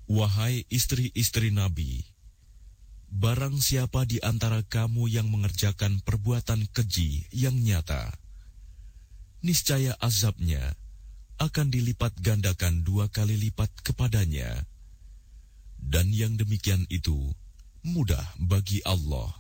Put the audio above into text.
Wahai istri-istri Nabi, barang siapa di antara kamu yang mengerjakan perbuatan keji yang nyata, niscaya azabnya akan dilipat gandakan 2 kali lipat kepadanya. Dan yang demikian itu mudah bagi Allah.